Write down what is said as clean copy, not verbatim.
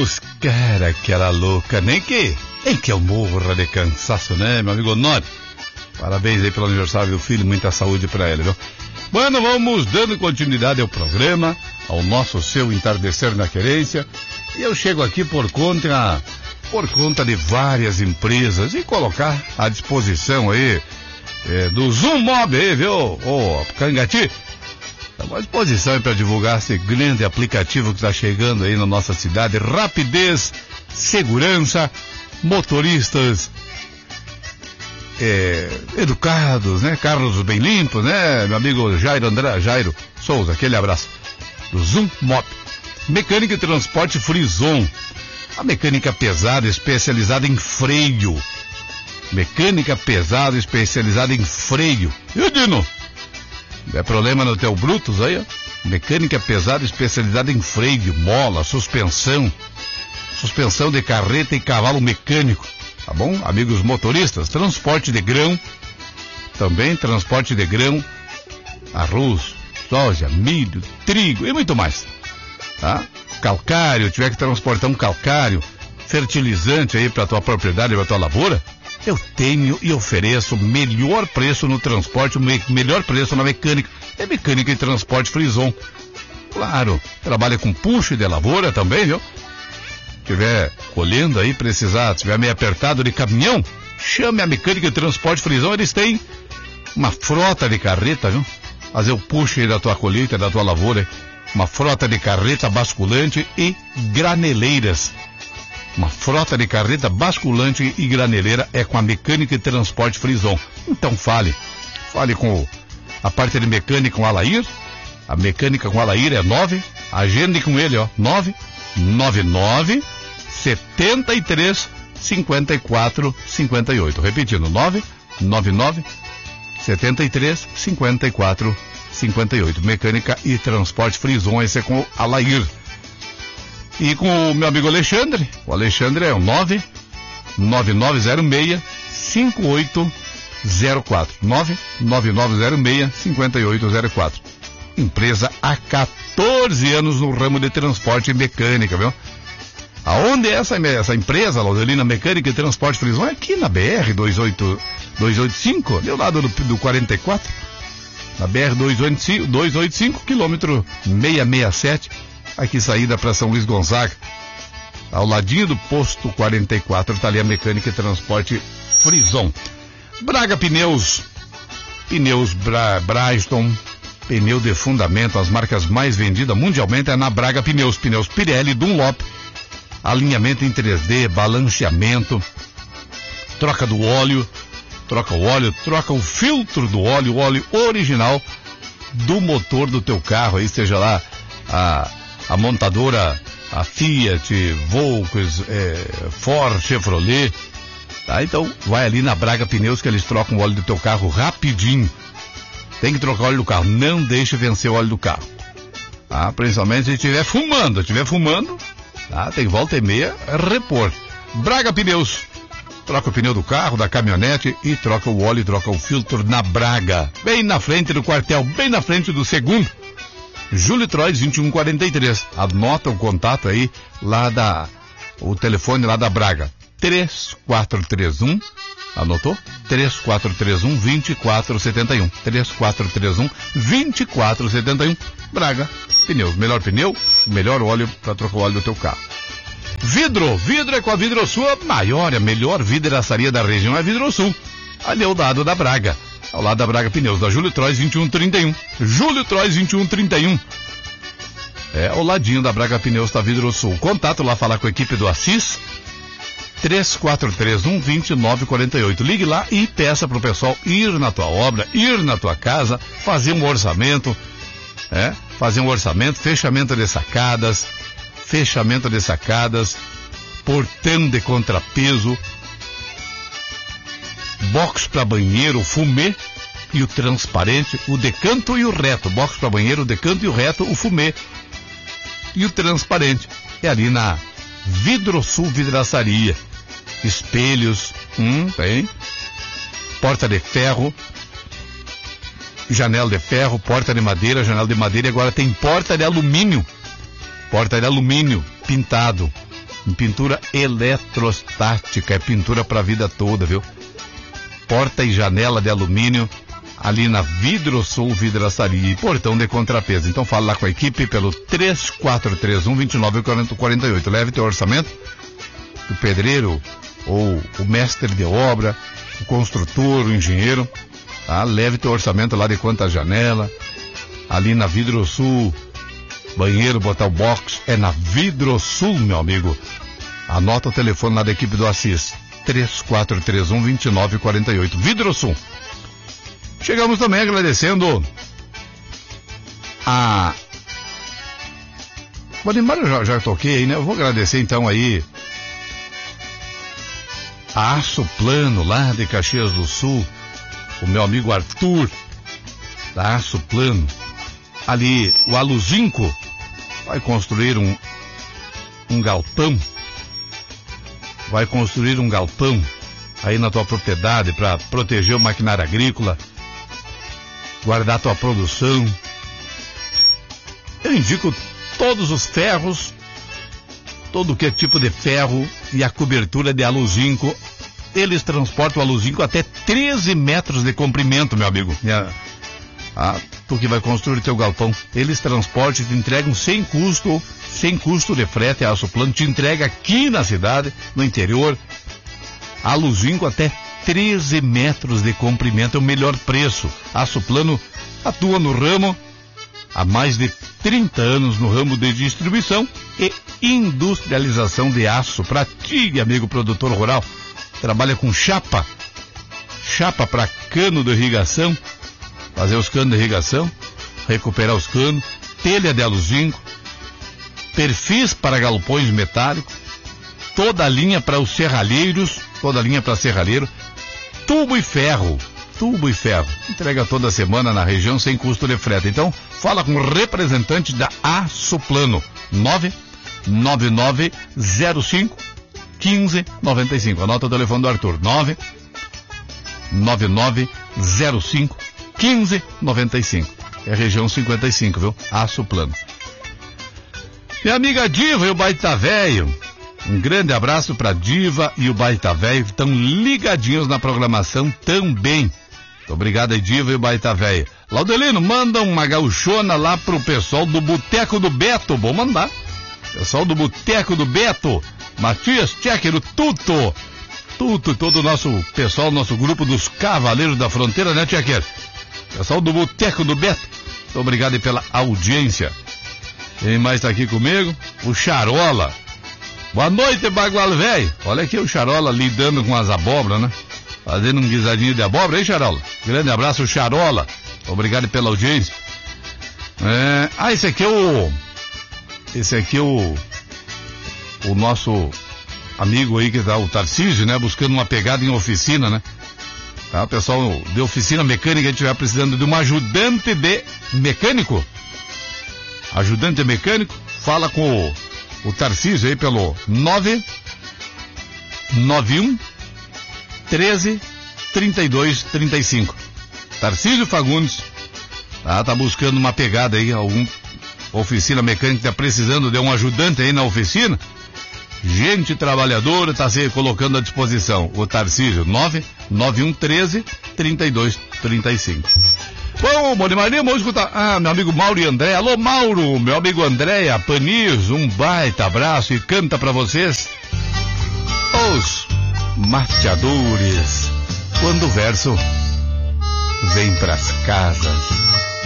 buscar aquela louca, nem que eu morra de cansaço, né, meu amigo Honório? Parabéns aí pelo aniversário do filho, muita saúde pra ele, viu? Bueno, vamos dando continuidade ao programa, ao nosso seu entardecer na querência, e eu chego aqui por conta de várias empresas e colocar à disposição aí do Zoom Mob aí, viu? Ô, Cangati, estamos à disposição para divulgar esse grande aplicativo que está chegando aí na nossa cidade. Rapidez, segurança, motoristas educados, né? Carros bem limpos, né? Meu amigo Jairo Souza, aquele abraço. Do Zoom Mob. Mecânica e transporte Frison. A mecânica pesada especializada em freio. Mecânica pesada especializada em freio. E o Dino? É problema no teu Brutus aí, ó? Mecânica pesada especializada em freio, mola, suspensão de carreta e cavalo mecânico. Tá bom? Amigos motoristas, transporte de grão, também transporte de grão, arroz, soja, milho, trigo e muito mais. Tá? Calcário, tiver que transportar um calcário, fertilizante aí para tua propriedade, para tua lavoura, eu tenho e ofereço melhor preço no transporte, melhor preço na mecânica. É mecânica e transporte Frison. Claro, trabalha com puxo de lavoura também, viu? Tiver colhendo aí, tiver meio apertado de caminhão, chame a mecânica e transporte Frison, eles têm uma frota de carreta, viu? Fazer o puxo aí da tua colheita, da tua lavoura, uma frota de carreta basculante e graneleiras. Uma frota de carreta basculante e graneleira é com a mecânica e transporte Frison. Então fale com a parte de mecânica com o Alair. A mecânica com o Alair é 9, agende com ele, ó, 999 73 54 58. Repetindo, 999 73 54 58. Mecânica e transporte Frison, esse é com o Alair. E com o meu amigo Alexandre, o Alexandre é o 99906 5804. 99906 5804. Empresa há 14 anos no ramo de transporte e mecânica, viu? Aonde é essa empresa, Laudelina Mecânica e Transporte Frison? É aqui na BR 285, ali ao lado do 44. Na BR 285, quilômetro 667, aqui saída para São Luís Gonzaga. Ao ladinho do posto 44, está ali a Mecânica e Transporte Frison. Braga Pneus Bridgestone, pneu de fundamento, as marcas mais vendidas mundialmente é na Braga Pneus. Pneus Pirelli, Dunlop, alinhamento em 3D, balanceamento, troca do óleo, troca o filtro do óleo, o óleo original do motor do teu carro, aí seja lá a montadora, a Fiat, Volkswagen, Ford, Chevrolet, tá? Então vai ali na Braga Pneus que eles trocam o óleo do teu carro rapidinho. Tem que trocar o óleo do carro, não deixe vencer o óleo do carro, tá? Principalmente se estiver fumando, tá? Tem volta e meia repor. Braga Pneus, troca o pneu do carro, da caminhonete e troca o óleo, troca o filtro na Braga, bem na frente do quartel, bem na frente do segundo. Júlio Trois 2143. Anota o contato aí o telefone lá da Braga. 3431. Anotou? 3431 2471. 3431 2471. Braga Pneus. Melhor pneu, melhor óleo para trocar o óleo do teu carro. Vidro é com a Vidrosul, a maior e a melhor vidraçaria da região é Vidrosul. Ali ao lado da Braga. Ao lado da Braga Pneus, da Júlio Trois 2131. Júlio Trois 2131. Ao ladinho da Braga Pneus da Vidrosul. Contato lá, falar com a equipe do Assis. 3431-2948. Ligue lá e peça pro pessoal ir na tua obra, ir na tua casa, fazer um orçamento. Fechamento de sacadas, portão de contrapeso, box para banheiro, fumê e o transparente, o decanto e o reto. Box para banheiro, o decanto e o reto, o fumê e o transparente. É ali na Vidrosul Vidraçaria. Espelhos, tem. Porta de ferro, janela de ferro, porta de madeira, janela de madeira, e agora tem porta de alumínio pintado. em pintura eletrostática, é pintura pra vida toda, viu? Porta e janela de alumínio, ali na Vidrosul Vidraçaria e portão de contrapeso. Então fala lá com a equipe pelo 3431-2948. Leve teu orçamento, o pedreiro ou o mestre de obra, o construtor, o engenheiro, tá? Leve teu orçamento lá de quanto a janela, ali na Vidrosul, banheiro, botar o box, é na Vidrosul, meu amigo. Anota o telefone lá da equipe do Assis, 3431-2948. Vidrosul. Chegamos também agradecendo a... Bom, embora eu já toquei aí, né? Eu vou agradecer então aí a Aço Plano, lá de Caxias do Sul, o meu amigo Arthur, da Aço Plano. Ali, o Aluzinco vai construir um galpão. Vai construir um galpão aí na tua propriedade para proteger o maquinário agrícola, guardar tua produção. Eu indico todos os ferros, todo que é tipo de ferro e a cobertura de Aluzinco. Eles transportam o Aluzinco até 13 metros de comprimento, meu amigo. Tu que vai construir teu galpão, eles transportam e te entregam sem custo de frete. A Aço Plano te entrega aqui na cidade, no interior, Aluzinco até 13 metros de comprimento, é o melhor preço. A Aço Plano atua no ramo há mais de 30 anos, no ramo de distribuição e industrialização de aço. Para ti, amigo produtor rural, trabalha com chapa para cano de irrigação, fazer os canos de irrigação, recuperar os canos, telha de Aluzinco, perfis para galpões metálicos, toda a linha para os serralheiros, tubo e ferro, entrega toda semana na região sem custo de frete. Então, fala com o representante da Aço Plano, 99905-1595. Anota o telefone do Arthur, 99905-1595. É região 55, viu? Aço Plano. Minha amiga Diva e o Baita Velho, um grande abraço pra Diva e o Baita Velho, que estão ligadinhos na programação também. Muito obrigado aí, Diva e o Baita Velho. Laudelino, manda uma gauchona lá pro pessoal do Boteco do Beto. Vou mandar. Pessoal do Boteco do Beto, Matias, Tchequero, Tuto, todo o nosso pessoal, nosso grupo dos Cavaleiros da Fronteira, né, Tchequero? Pessoal do Boteco do Beto, muito obrigado aí pela audiência. Quem mais tá aqui comigo? O Charola. Boa noite, Bagual Velho. Olha aqui o Charola lidando com as abóboras, né? Fazendo um guisadinho de abóbora, hein, Charola? Grande abraço, Charola. Obrigado pela audiência. Esse aqui é o nosso amigo aí, que tá o Tarcísio, né? Buscando uma pegada em oficina, né? Tá, pessoal de oficina mecânica, a gente vai precisando de um ajudante de mecânico. Fala com o Tarcísio aí pelo 991 13 32 35. Tarcísio Fagundes, tá buscando uma pegada aí, algum oficina mecânica tá precisando de um ajudante aí na oficina. Gente trabalhadora, tá se colocando à disposição. O Tarcísio, 991 13 32 35. Bom, Marinho, vamos escutar. Meu amigo Mauro e André. Alô, Mauro, meu amigo André, Panis, um baita abraço e canta pra vocês Os Mateadores, quando o verso vem pras casas.